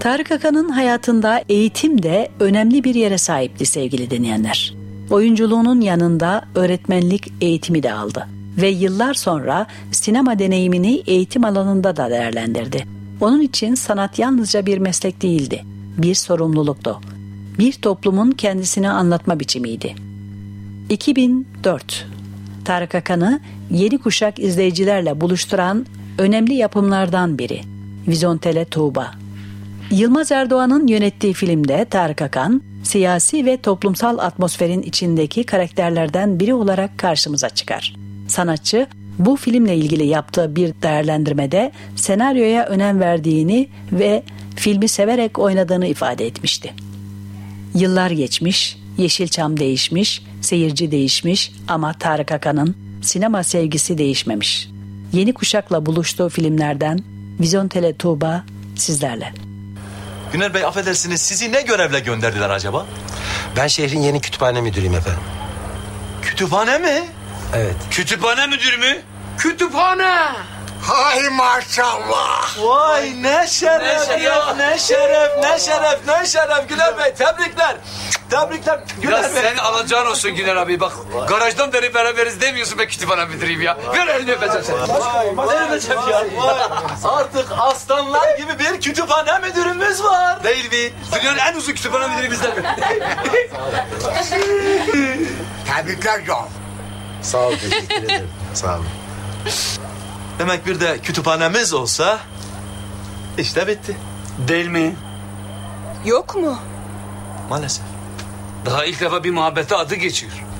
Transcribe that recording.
Tarık Akan'ın hayatında eğitim de önemli bir yere sahipti sevgili dinleyenler. Oyunculuğunun yanında öğretmenlik eğitimi de aldı ve yıllar sonra sinema deneyimini eğitim alanında da değerlendirdi. Onun için sanat yalnızca bir meslek değildi, bir sorumluluktu. Bir toplumun kendisini anlatma biçimiydi. 2004 Tarık Akan'ı yeni kuşak izleyicilerle buluşturan önemli yapımlardan biri. Vizontele Tuğba. Yılmaz Erdoğan'ın yönettiği filmde Tarık Akan, siyasi ve toplumsal atmosferin içindeki karakterlerden biri olarak karşımıza çıkar. Sanatçı, bu filmle ilgili yaptığı bir değerlendirmede senaryoya önem verdiğini ve filmi severek oynadığını ifade etmişti. Yıllar geçmiş, Yeşilçam değişmiş, seyirci değişmiş ama Tarık Akan'ın sinema sevgisi değişmemiş. Yeni kuşakla buluştuğu filmlerden Vizontele Tuğba sizlerle. Güner Bey, affedersiniz, sizi ne görevle gönderdiler acaba? Ben şehrin yeni kütüphane müdürüyüm efendim. Kütüphane mi? Evet. Kütüphane müdürü mü? Kütüphane! Hay maşallah. Vay ne şeref ya, ne şeref, ne şeref, ne şeref Güner Bey, tebrikler. Tebrikler Güner Ya Bey. sen alacağın olsun Güner abi, bak garajdan beri beraberiz demiyorsun be kütüphane müdürüyüm ya. Ver elini öpeceğim seni. Vay, ne öpeceğim ya, vay. Artık aslanlar gibi bir kütüphane müdürümüz var. Değil mi? Dünyanın en uzun kütüphane müdürü bizden. Tebrikler John. Sağ ol, teşekkür ederim. Sağ olun. Demek bir de kütüphanemiz olsa işte bitti. Değil mi? Yok mu? Maalesef. Daha ilk defa bir muhabbete adı geçiyor.